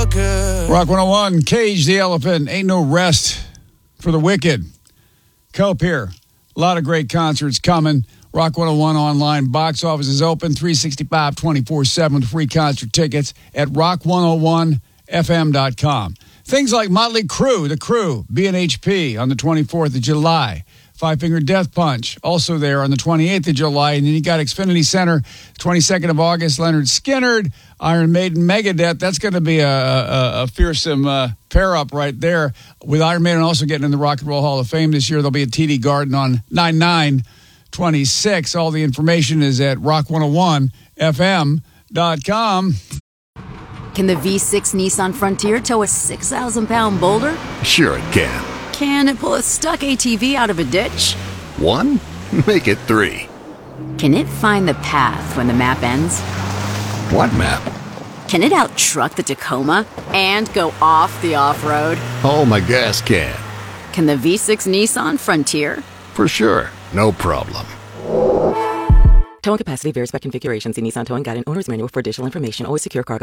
feel good. Rock 101, Cage the Elephant, Ain't No Rest for the Wicked. Cope here. A lot of great concerts coming. Rock 101 online. Box office is open 365 24/7 with free concert tickets at rock101fm.com. Things like Motley Crue, The Crew, B&HP on the 24th of July. Five Finger Death Punch, also there on the 28th of July. And then you got Xfinity Center, 22nd of August, Leonard Skinner, Iron Maiden, Megadeth. That's going to be a fearsome pair-up right there. With Iron Maiden also getting in the Rock and Roll Hall of Fame this year. There'll be a TD Garden on 9/9/26. All the information is at rock101fm.com. Can the V6 Nissan Frontier tow a 6,000-pound boulder? Sure it can. Can it pull a stuck ATV out of a ditch? 1? Make it 3. Can it find the path when the map ends? What map? Can it out-truck the Tacoma and go off the off-road? Oh, my gas can. Can the V6 Nissan Frontier? For sure. No problem. Towing capacity varies by configuration. See Nissan Towing Guide and Owner's Manual for additional information. Always secure cargo.